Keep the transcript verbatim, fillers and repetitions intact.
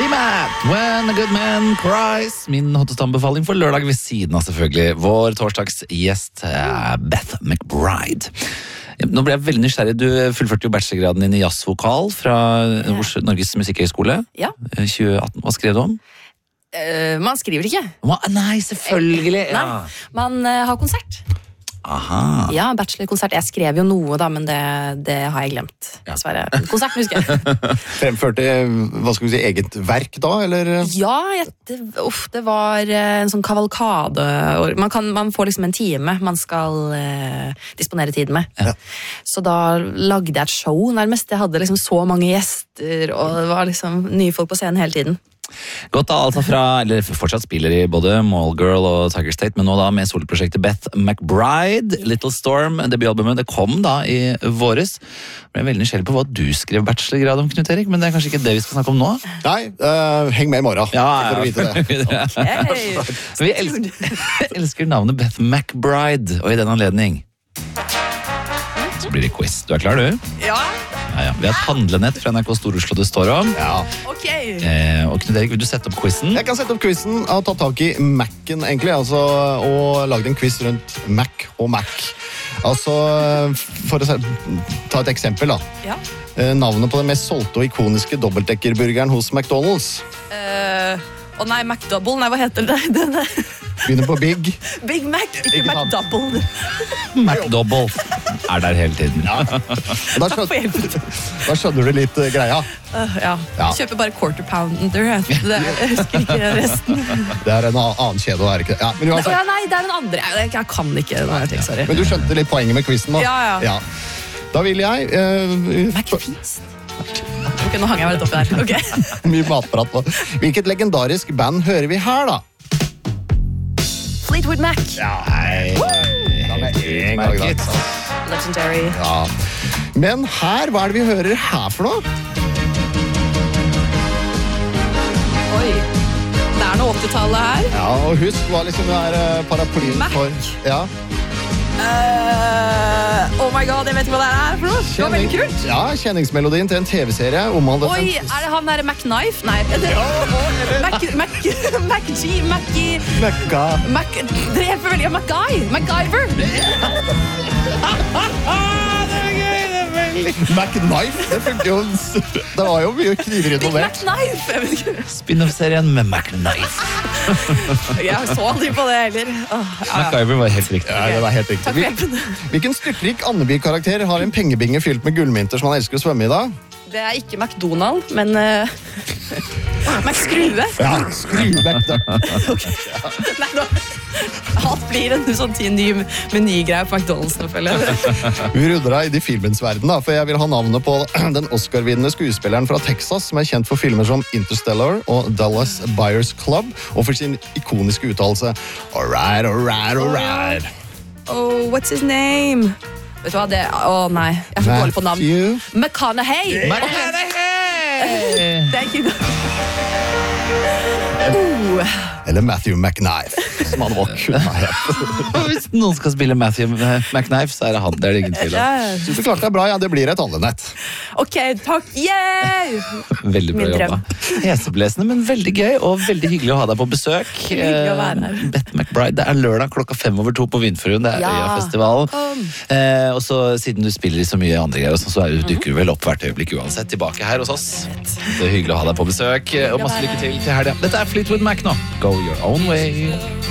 C-Mat, When a Good Man Cries. Min hotteste anbefaling for lørdag ved siden av selvfølgelig vår torsdagsgjest Beth McBride. Nå ble jeg veldig nysgjerrig. Du fullførte jo bachelorgraden din i jazzvokal fra Norges Musikkhøgskole. Ja. tjue atten. Hva skrev du om? Uh, man skriver ikke. Nei, selvfølgelig. Ja. Nei, man uh, har konsert. Aha. Ja, bachelorkonsert. Jeg skrev jo noe da, men det, det har jeg glemt. Dessverre. Konserten husker jeg. Fremførte, hva skal vi si, eget verk da, eller? Ja, jeg, det, uff, det var en sånn kavalkade. Man, kan, man får liksom en time man skal eh, disponere tiden med. Ja. Så da lagde jeg et show nærmest. Jeg hadde liksom så mange gjester, og det var liksom nye folk på scenen hele tiden. Godt da, altså fra, eller fortsatt spiller i både Mall Girl og Tiger State, men nå da med soloprosjektet Beth McBride, Little Storm, debutalbumet, det kom da i våres. Jeg ble veldig nysgjerrig på hva du skrev bachelorgrad om, Knut Erik, men det er kanskje ikke det vi skal snakke om nå? Nei, uh, heng med i morgen, ja, for å vite det. Okay. Vi elsker, elsker navnet Beth McBride, og i den anledning så blir det quiz. Du er klar, du? Ja. Ja, ja. Vi har et handlenett fra N R K Stor-Oslo det står om. Ja. Ok. Eh, og Knut Erik, vil du sette opp quizen? Jeg kan sette opp quizen og ta tak i Mac'en egentlig, altså, og lage en quiz rundt Mac og Mac. Altså, for å ta et eksempel da. Ja. Navnet på den mest solgte og ikoniske dobbeltdekkerburgeren hos McDonald's. Uh, å nei, McDouble. Nei, hva heter det? Denne? Begynner på Big. Big Mac, ikke, Ikke sant? McDouble. McDouble er der hele tiden. Ja. Da, Takk for skjønner, hjelpen. da skjønner du litt uh, greia. Uh, ja. Ja. Jeg kjøper bare quarter pounder. Jeg, det, jeg husker ikke resten. Det er en annen kjede, det er ikke det. Ja, men, Å uansett, ja, nei, det er den andre. Jeg, jeg kan ikke. Nå, jeg tenker, sorry. men du skjønte litt poenget med quizen da? Ja, ja. Da vil jeg... Uh, McFeast. Ok, nå hang jeg meg litt oppi der. Ok. mye matprat på. Hvilket legendarisk band hører vi her da? Fleetwood Mac. Ja, hei. Da med en gang, da. Legendary. Ja. Men her, hva er det vi hører her for noe? Oi. Det er noe åttitallet her. Ja, og husk hva liksom det er uh, paraplyen Mac. for. Ja. Uh, oh my god, jeg vet ikke hva det er for noe. Det var veldig kult. Ja, kjenningsmelodien til en tv-serie omhandlet Oi, en... er det han der McKnife? Nei. Det, Mac, Mac, Mac G, Mac G, Mekka. Mac, dreper vel, ja, MacGy, MacGyver. McKnife, det funker jo. Det var jo mye kniver involvert. McKnife, jeg vet ikke. Spin-off-serien med McKnife. Jeg så aldri på det heller. Åh, ja, ja. MacGyver var helt riktig. Ja, det var helt riktig. Takk for hjelpen. Hvilken styrtrik Andeby-karakter har en pengebinge fylt med gullmynter som han elsker å svømme i da? Det er ikke McDonald, men uh, McSkrue. Ja, Skrubekk da. Okay. Nei, nå, alt blir en sånn til ny menygreie på McDonald's nå, føler jeg. Vi runder av i de filmens verden da, for jeg vil ha navnet på den Oscar-vinnende skuespilleren fra Texas, som er kjent for filmer som Interstellar og Dallas Buyers Club, og for sin ikoniske uttalelse Alright, alright, alright. Oh, what's his name? Vet du hva, det... Å oh, nei, jeg er så dårlig på navn. Matthew McConaughey! McConaughey! Thank you. Uh. eller Matthew McKnife, som han var kunne hett. Hvis noen skal spille Matthew McKnife, så er det han. Det er det ingen tvil om. Synes du klarte deg bra? Ja, det blir et handlenett. Ok, takk. Yay! Veldig bra Min drøm. jobba. Heseblesende, men veldig gøy, og veldig hyggelig å ha deg på besøk. Hyggelig å være her. Beth McBride, det er lørdag klokka fem over to på Vindfruen, det er Ja, Øyafestivalen. kom. Eh, og så siden du spiller i så mye andre greier, så er du, dukker du vel opp hvert øyeblikk uansett tilbake her hos oss. Det er hyggelig å ha deg på besøk, og masse lykke til til helga. Dette er Fleetwood Mac nå. Go your own way.